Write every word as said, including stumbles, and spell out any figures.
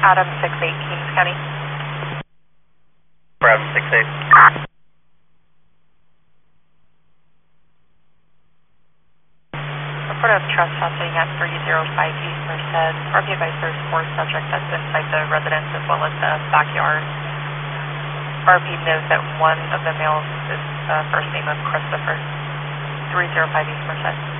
Adam six eight, Kings County. Adam six eight. Report of trespassing at three oh five East Merced. R P advised there's four subjects that's inside the residence as well as the backyard. R P knows that one of the males is uh, first name of Christopher. three oh five East Merced.